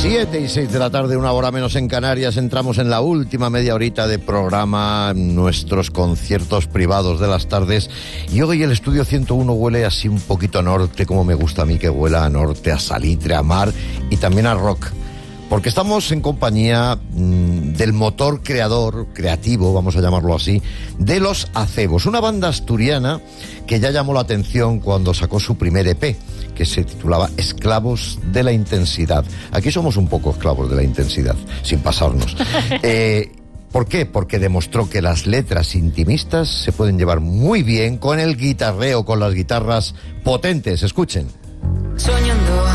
7:06 de la tarde, 1 hora menos en Canarias. Entramos en la última media horita de programa, nuestros conciertos privados de las tardes. Y hoy el estudio 101 huele así un poquito a norte, como me gusta a mí que huela a norte, a salitre, a mar y también a rock. Porque estamos en compañía del motor creativo, vamos a llamarlo así, de Los Acebos, una banda asturiana que ya llamó la atención cuando sacó su primer EP, que se titulaba Esclavos de la Intensidad. Aquí somos un poco esclavos de la intensidad, sin pasarnos. ¿Por qué? Porque demostró que las letras intimistas se pueden llevar muy bien con el guitarreo, con las guitarras potentes. Escuchen. Soñando